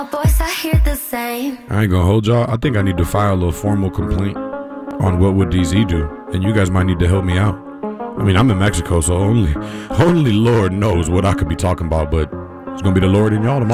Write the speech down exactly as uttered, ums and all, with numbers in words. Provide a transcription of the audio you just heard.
Boys, I hear the same. I ain't gonna hold y'all. I think I need to file a formal complaint on what would D Z do, and you guys might need to help me out. I mean, I'm in Mexico, so only only Lord knows what I could be talking about, but it's gonna be the Lord in y'all tomorrow.